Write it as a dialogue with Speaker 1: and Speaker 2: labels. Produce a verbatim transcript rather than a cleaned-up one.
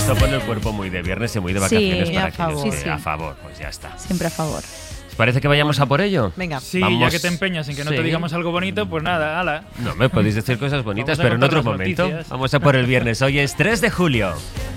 Speaker 1: Eso pone el cuerpo muy de viernes y muy de vacaciones
Speaker 2: Sí,
Speaker 1: para
Speaker 2: a
Speaker 1: que
Speaker 2: favor.
Speaker 1: ellos,
Speaker 2: Sí, sí.
Speaker 1: a favor, pues ya está.
Speaker 2: Siempre a favor.
Speaker 1: ¿Os parece que vayamos a por ello?
Speaker 3: Venga.
Speaker 4: Sí,
Speaker 1: Vamos.
Speaker 4: ya que te empeñas en que no
Speaker 1: Sí.
Speaker 4: te digamos algo bonito, pues nada, ala.
Speaker 1: No, me podéis decir cosas bonitas,
Speaker 4: Vamos a
Speaker 1: pero en
Speaker 4: contar
Speaker 1: otro
Speaker 4: las
Speaker 1: momento.
Speaker 4: noticias.
Speaker 1: Vamos a por el viernes. Hoy es tres de julio.